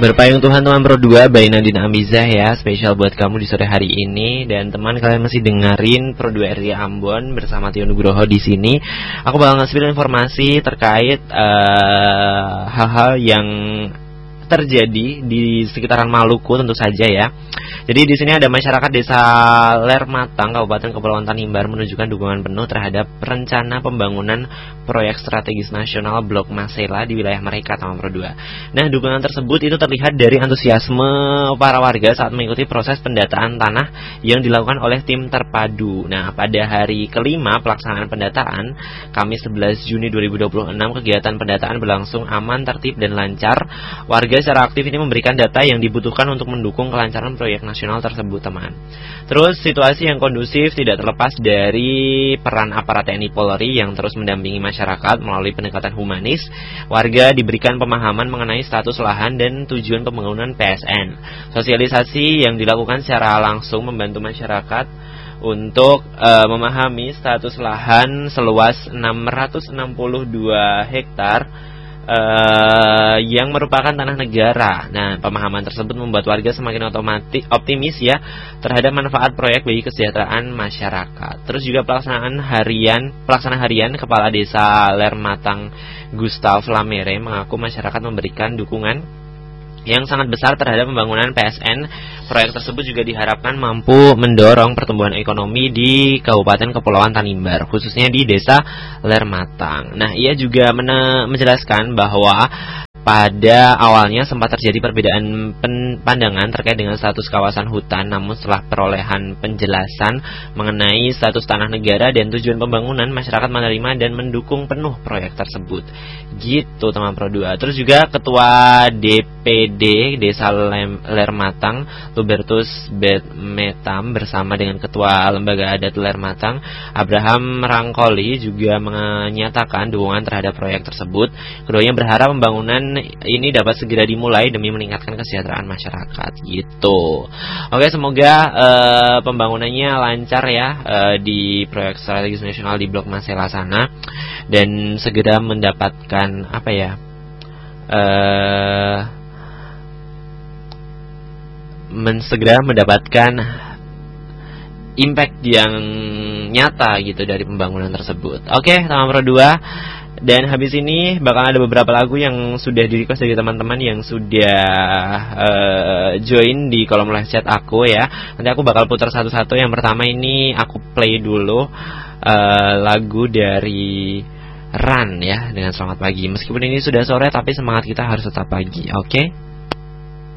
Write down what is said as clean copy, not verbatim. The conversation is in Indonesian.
Berpayung Tuhan teman Pro 2 by Nadine Amizah ya, spesial buat kamu di sore hari ini. Dan teman, kalian masih dengerin Pro 2 RRI Ambon bersama Tio Nugroho di sini. Aku bakal ngasih informasi terkait hal-hal yang terjadi di sekitaran Maluku tentu saja ya. Jadi di sini ada masyarakat Desa Lermatang, Kabupaten Kepulauan Tanimbar menunjukkan dukungan penuh terhadap rencana pembangunan proyek strategis nasional Blok Masela di wilayah mereka, teman Pro 2. Nah, dukungan tersebut itu terlihat dari antusiasme para warga saat mengikuti proses pendataan tanah yang dilakukan oleh tim terpadu. Nah, pada hari kelima pelaksanaan pendataan, Kamis 11 Juni 2026, kegiatan pendataan berlangsung aman, tertib, dan lancar. Warga secara aktif ini memberikan data yang dibutuhkan untuk mendukung kelancaran proyek nasional tersebut, teman. Terus situasi yang kondusif tidak terlepas dari peran aparat TNI Polri yang terus mendampingi masyarakat melalui pendekatan humanis. Warga diberikan pemahaman mengenai status lahan dan tujuan pembangunan PSN. Sosialisasi yang dilakukan secara langsung membantu masyarakat untuk memahami status lahan seluas 662 hektar yang merupakan tanah negara. Nah, pemahaman tersebut membuat warga semakin optimis ya terhadap manfaat proyek bagi kesejahteraan masyarakat. Terus juga pelaksanaan harian Kepala Desa Lermatang Gustav Lamere mengaku masyarakat memberikan dukungan yang sangat besar terhadap pembangunan PSN. Proyek tersebut juga diharapkan mampu mendorong pertumbuhan ekonomi di Kabupaten Kepulauan Tanimbar, khususnya di Desa Lermatang. Nah, ia juga menjelaskan bahwa pada awalnya sempat terjadi perbedaan pandangan terkait dengan status kawasan hutan, namun setelah perolehan penjelasan mengenai status tanah negara dan tujuan pembangunan, masyarakat menerima dan mendukung penuh proyek tersebut. Gitu, teman Pro 2. Terus juga Ketua DPD Desa Lermatang, Lubertus Betmetam, bersama dengan Ketua Lembaga Adat Lermatang, Abraham Rangkoli, juga menyatakan dukungan terhadap proyek tersebut. Keduanya berharap pembangunan ini dapat segera dimulai demi meningkatkan kesejahteraan masyarakat. Gitu. Oke, semoga pembangunannya lancar ya di proyek strategis nasional di Blok Masela sana, dan segera mendapatkan segera mendapatkan impact yang nyata gitu dari pembangunan tersebut. Oke, teman Pro 2. Dan habis ini bakal ada beberapa lagu yang sudah di-request dari teman-teman yang sudah join di kolom live chat aku ya. Nanti aku bakal putar satu-satu. Yang pertama ini aku play dulu lagu dari Run ya, dengan Selamat Pagi. Meskipun ini sudah sore, tapi semangat kita harus tetap pagi. Oke?